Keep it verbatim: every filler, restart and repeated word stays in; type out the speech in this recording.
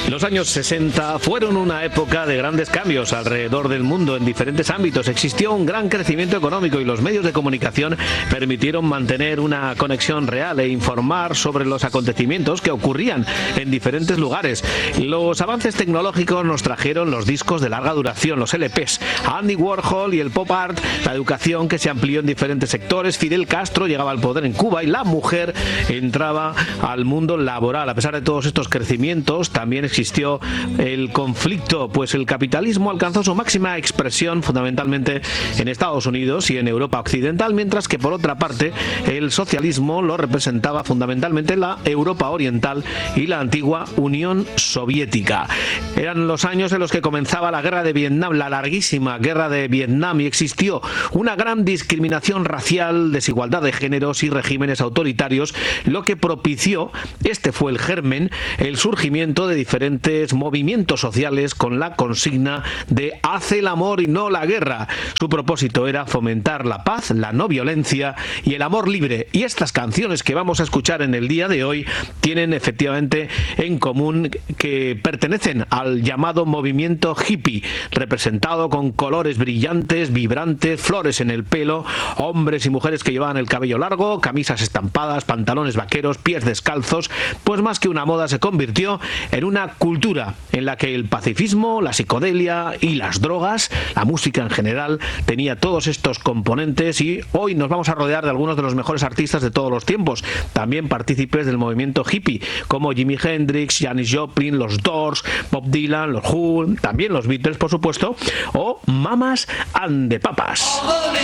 Los años sesenta fueron una época de grandes cambios alrededor del mundo en diferentes ámbitos. Existió un gran crecimiento económico y los medios de comunicación permitieron mantener una conexión real e informar sobre los acontecimientos que ocurrían en diferentes lugares. Los avances tecnológicos nos trajeron los discos de larga duración, los L Pes, Andy Warhol y el pop art, la educación que se amplió en diferentes sectores, Fidel Castro llegaba al poder en Cuba y la mujer entraba al mundo laboral. A pesar de todos estos crecimientos, también existió el conflicto, pues el capitalismo alcanzó su máxima expresión fundamentalmente en Estados Unidos y en Europa occidental, mientras que por otra parte el socialismo lo representaba fundamentalmente la Europa oriental y la antigua Unión Soviética. Eran los años en los que comenzaba la guerra de Vietnam, la larguísima guerra de Vietnam, y existió una gran discriminación racial, desigualdad de géneros y regímenes autoritarios, lo que propició, este fue el germen, el surgimiento de diferentes movimientos sociales con la consigna de haz el amor y no la guerra. Su propósito era fomentar la paz, la no violencia y el amor libre. Y estas canciones que vamos a escuchar en el día de hoy tienen efectivamente en común que pertenecen al llamado movimiento hippie, representado con colores brillantes, vibrantes, flores en el pelo, hombres y mujeres que llevaban el cabello largo, camisas estampadas, pantalones vaqueros, pies descalzos. Pues más que una moda se convirtió en una cultura en la que el pacifismo, la psicodelia y las drogas, la música en general, tenía todos estos componentes, y hoy nos vamos a rodear de algunos de los mejores artistas de todos los tiempos, también partícipes del movimiento hippie, como Jimi Hendrix, Janis Joplin, los Doors, Bob Dylan, los Who, también los Beatles, por supuesto, o Mamas and the Papas.